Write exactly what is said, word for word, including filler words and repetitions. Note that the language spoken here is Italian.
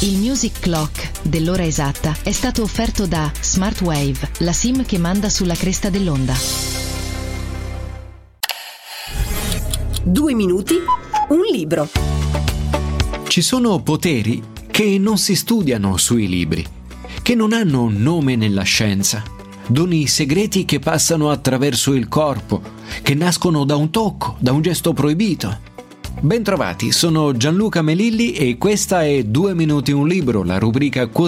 Il Music Clock dell'ora esatta è stato offerto da Smartwave, la SIM che manda sulla cresta dell'onda. Due minuti, un libro. Ci sono poteri che non si studiano sui libri, che non hanno nome nella scienza, doni segreti che passano attraverso il corpo, che nascono da un tocco, da un gesto proibito. Bentrovati, sono Gianluca Melilli e questa è Due minuti un libro, la rubrica quotidiana